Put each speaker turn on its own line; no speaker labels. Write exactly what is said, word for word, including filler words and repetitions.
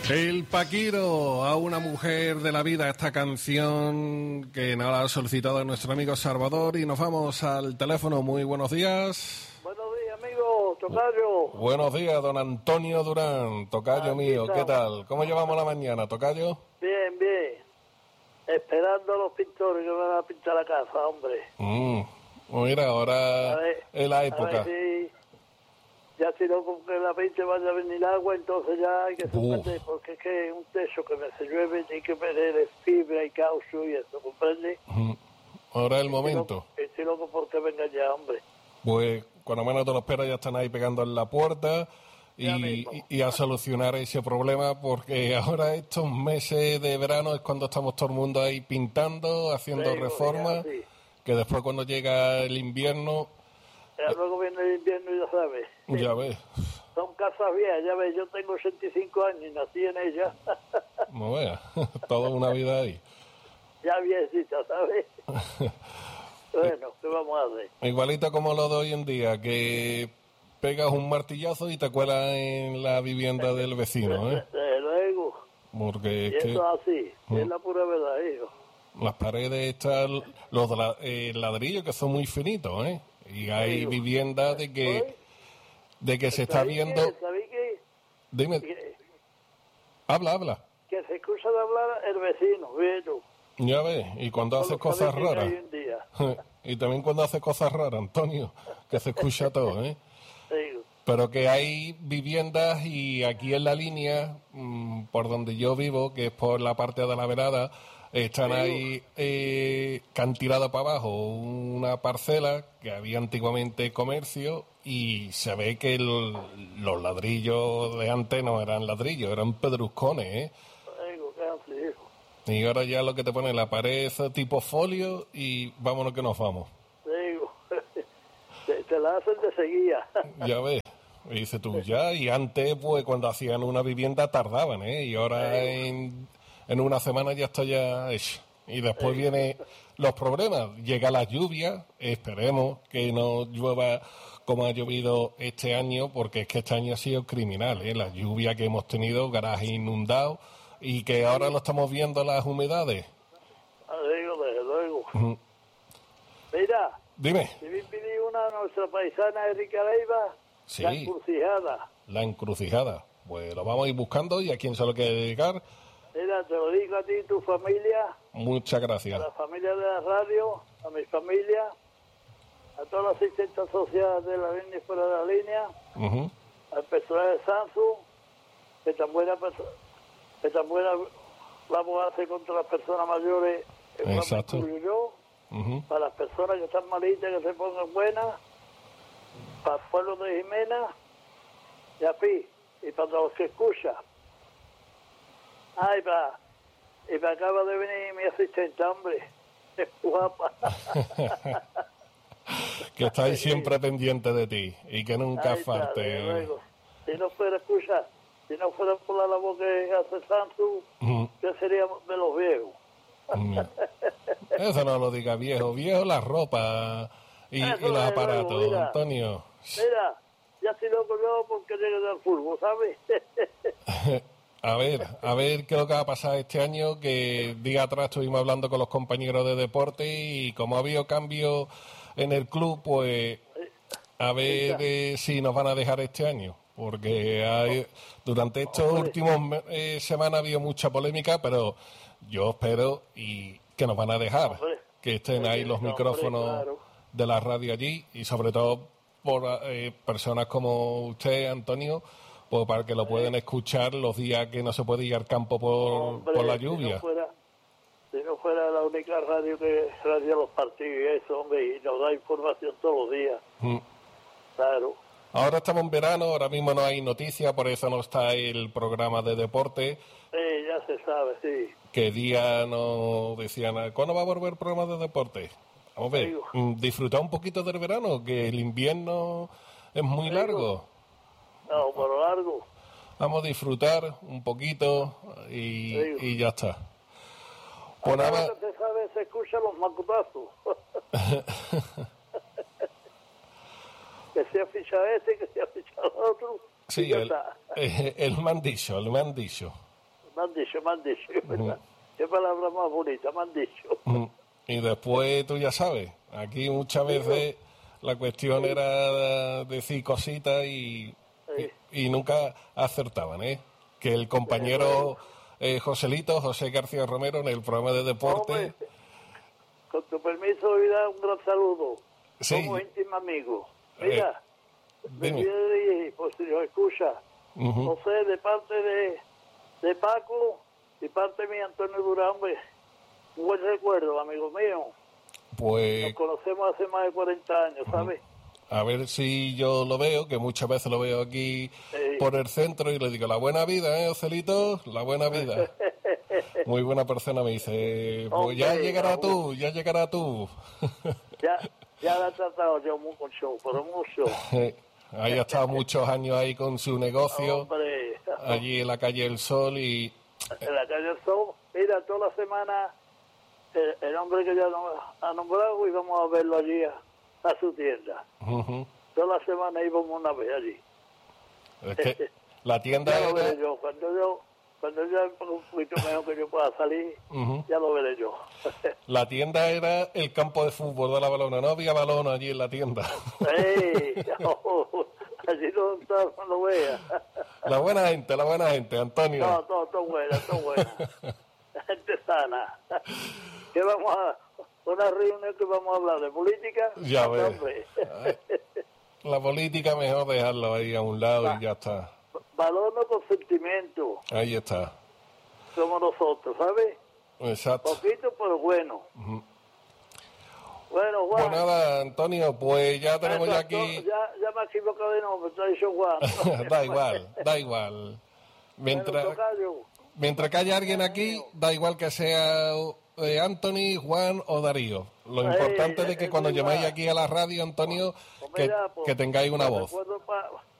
El Paquiro, a una mujer de la vida, esta canción que nos la ha solicitado nuestro amigo Salvador, y nos vamos al teléfono. Muy buenos días.
Buenos días, amigo Tocayo.
Buenos días, don Antonio Durán, tocayo mío, ¿qué tal? ¿Cómo llevamos la mañana, tocayo?
Bien, bien. Esperando a los pintores que me van a pintar la casa, hombre.
Mm, mira, ahora
ver,
es la época.
A ver si, ya si no con que la pinte vaya a venir agua, entonces ya hay que suspender, porque es que es un techo que me se llueve, hay que perder fibra y caucho y eso, ¿comprende?
Mm, ahora es el momento.
Estoy loco, estoy loco porque venga ya, hombre.
Pues cuando menos te lo esperas ya están ahí pegando en la puerta y, y, y a solucionar ese problema, porque ahora estos meses de verano es cuando estamos todo el mundo ahí pintando, haciendo
Luego,
reformas,
ya, sí.
Que después cuando llega el invierno...
Ya luego viene el invierno y ya sabes.
Ya ves.
Son casas viejas, ya ves, yo tengo ochenta y cinco años y nací en ellas.
No veas, toda una vida ahí.
Ya viejita, ¿sabes? Bueno, ¿qué vamos a hacer?
Igualito como lo de hoy en día, que pegas un martillazo y te cuelas en la vivienda del vecino, ¿eh?
Desde luego.
Porque es
y eso
que...
es así,
¿Mm?
es la pura verdad, hijo.
Las paredes están, los de la, eh, ladrillos que son muy finitos, ¿eh? Y hay
Digo,
viviendas de que, de que se está
¿sabéis
viendo...
qué? ¿Sabéis qué?
Dime,
Que,
habla, habla.
que se escucha de hablar el vecino, ¿vieron?
Ya ves, y cuando hace cosas raras.
Hoy en día.
Y también cuando hace cosas raras, Antonio, que se escucha todo, ¿eh?
Digo,
Pero que hay viviendas, y aquí en la línea, mmm, por donde yo vivo, que es por la parte de la verada, están ahí eh, cantilada para abajo una parcela que había antiguamente comercio, y se ve que el, los ladrillos de antes no eran ladrillos, eran pedruscones, ¿eh?
digo, ¿qué hace, hijo?
Y ahora ya lo que te pone la pared tipo folio y vámonos que nos vamos.
Digo, te, te la hacen de seguida.
Ya ves. Y dices tú, ya, y antes, pues, cuando hacían una vivienda tardaban, ¿eh? Y ahora en, en una semana ya está ya hecho. Y después vienen los problemas. Llega la lluvia, esperemos que no llueva como ha llovido este año, porque es que este año ha sido criminal, ¿eh? La lluvia que hemos tenido, garajes inundados, y que ahora lo estamos viendo las humedades.
Digo, desde luego.
Uh-huh.
Mira,
Dime.
si me pidí una a nuestra paisana Erika Leiva,
Sí.
La Encrucijada.
La Encrucijada. Pues lo vamos a ir buscando, y a quién se lo quiere dedicar.
Mira, te lo digo a ti y tu familia,
Muchas
a
gracias.
la familia de la radio, a mi familia, a todas las asistentes asociadas de la línea y fuera de la línea,
Uh-huh.
al personal de Samsung, que tan buena perso- que tan buena vamos a hacer contra las personas mayores, que me
Exacto.
incluyo yo,
Uh-huh.
para las personas que están malitas, que se pongan buenas, para el pueblo de Jimena, y a ti, y para los que escuchan. Ay, para, y me acaba de venir mi asistente, hombre, es guapa.
Que estáis siempre pendiente de ti y que nunca
Ahí está,
falte.
desde luego. Si no fuera escuchar, si no fuera por la labor que hace Samsung,
Ujú.
¿qué seríamos de los viejos?
Mm. Eso no lo diga viejo, viejo la ropa y,
Eso
y los
desde
aparatos,
luego, mira.
Antonio.
Mira, ya estoy loco yo porque llegue del fútbol, ¿sabes?
A ver, a ver qué es lo que va a pasar este año, que día atrás estuvimos hablando con los compañeros de deporte, y como ha habido cambio en el club, pues a ver eh, si nos van a dejar este año, porque hay, durante estos últimos me- eh, semanas ha habido mucha polémica, pero yo espero y que nos van a dejar,
Hombre.
que estén ahí los
Hombre,
micrófonos
claro.
de la radio allí, y sobre todo por eh, personas como usted, Antonio, pues para que lo puedan escuchar los días que no se puede ir al campo por,
Hombre,
por la
Si no,
lluvia.
fuera, si no fuera la única radio que radia los partidos y eso, hombre, y nos da información todos los días,
Mm.
claro.
Ahora estamos en verano, ahora mismo no hay noticias, por eso no está el programa de deporte,
Sí, ya se sabe, sí.
que día no decían, ¿cuándo va a volver el programa de deporte? Vamos a ver,
Digo.
mm, disfrutar un poquito del verano, que el invierno es muy
Digo.
largo.
No, por lo largo.
Vamos a disfrutar un poquito y,
Digo.
y ya está. Pues
Acá
nada,
lo que se sabe, se escuchan los macutazos. que se ha fichado este, que se ha fichado otro. y
sí,
ya
el,
está.
eh, el me han dicho, el me han dicho.
me han dicho, me han dicho. ¿Verdad? Qué palabra más bonita, me han dicho.
Uh-huh. Y después, tú ya sabes, aquí muchas veces la cuestión era decir cositas y, y, y nunca acertaban, ¿eh? Que el compañero eh, Joselito, José García Romero, en el programa de deporte...
Hombre, con tu permiso, voy a dar un gran saludo.
Sí.
Somos íntimos amigos. Mira,
eh,
me quiere dirigir, por si lo escucha,
uh-huh.
José, de parte de, de Paco y parte mía, Antonio Durán, pues, un buen recuerdo, amigo mío.
Pues...
Nos conocemos hace más de cuarenta años, ¿sabes?
A ver si yo lo veo, que muchas veces lo veo aquí sí. por el centro y le digo, la buena vida, ¿eh, Joselito? La buena vida. Muy buena persona, me dice, pues Hombre, ya llegará no, tú, ya llegará tú.
ya, ya la he tratado yo mucho, pero mucho.
Ahí ha estado muchos años ahí con su negocio,
Hombre.
allí en la calle El Sol y...
En la calle El Sol, mira, toda la semana el, el hombre que ya ha nombrado y vamos a verlo allí a, a su tienda.
Uh-huh.
Toda la semana íbamos una vez allí.
Es que la tienda
ya
era...
lo veré yo, cuando yo, cuando ya un poquito mejor que yo pueda salir, uh-huh. ya lo veré yo.
La tienda era el campo de fútbol de la Balona, no había balón allí en la tienda.
¡Ey! Oh, allí no, no, no lo vea.
La buena gente, la buena gente, Antonio.
No, todo, todo buena, todo buena. Gente sana. ¿Qué vamos a...? Una reunión que vamos a hablar de política.
Ya ves. La política mejor dejarlo ahí a un lado Va, y ya está.
Valor no con sentimiento.
Ahí está.
Somos nosotros, ¿sabes?
Exacto.
Poquito, pero bueno.
Uh-huh.
Bueno, Juan.
Pues nada, Antonio, pues ya tenemos ya aquí...
Ya, ya me he equivocado de nombre, te ha dicho Juan.
Da igual, da igual. Mientras,
bueno,
mientras que haya alguien aquí, da igual que sea... Eh, Anthony, Juan o Darío. Lo hey, importante es de que cuando llaméis aquí a la radio, Antonio, pues mira, que, pues, que tengáis una voz.
Para